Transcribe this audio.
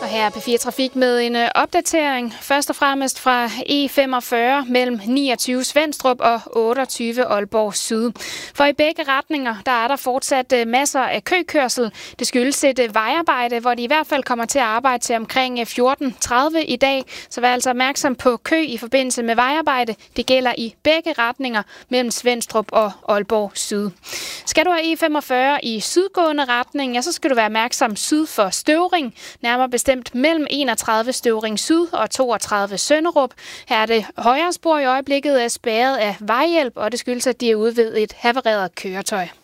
her er P4 Trafik med en opdatering. Først og fremmest fra E45 mellem 29 Svendstrup og 28 Aalborg Syd. For i begge retninger, der er der fortsat masser af køkørsel. Det skyldes et vejarbejde, hvor de i hvert fald kommer til at arbejde til omkring 14.30 i dag. Så vær altså opmærksom på kø i forbindelse med vejarbejde. Det gælder i begge retninger mellem Svendstrup og Aalborg Syd. Skal du have E45 i sydgående retning, ja, så skal du være opmærksom syd for Støvring. Nærmere bestemt mellem 31 Støvring Syd og 32 Sønderup. Her er det højre spor i øjeblikket spærret af vejhjælp, og det skyldes, at de er ude ved et havareret køretøj.